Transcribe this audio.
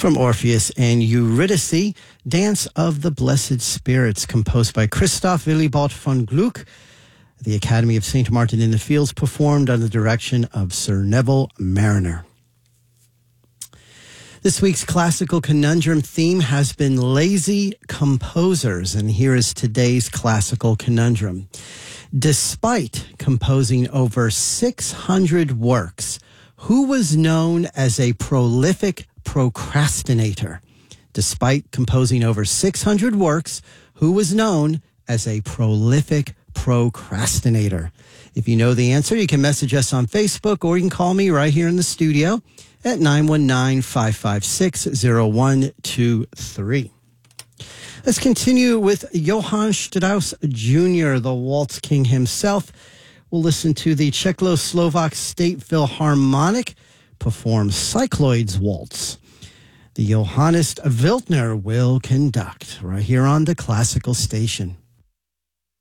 From Orpheus and Eurydice, Dance of the Blessed Spirits, composed by Christoph Willibald von Gluck. The Academy of St. Martin in the Fields, performed under the direction of Sir Neville Marriner. This week's classical conundrum theme has been lazy composers, and here is today's classical conundrum. Despite composing over 600 works, who was known as a prolific procrastinator? Despite composing over 600 works, who was known as a prolific procrastinator? If you know the answer, you can message us on Facebook, or you can call me right here in the studio at 919-556-0123. Let's continue with Johann Strauss Jr., the waltz king himself. We'll listen to the Czechoslovak State Philharmonic perform Cycloids Waltz. The Johannes Wildner will conduct right here on the Classical Station.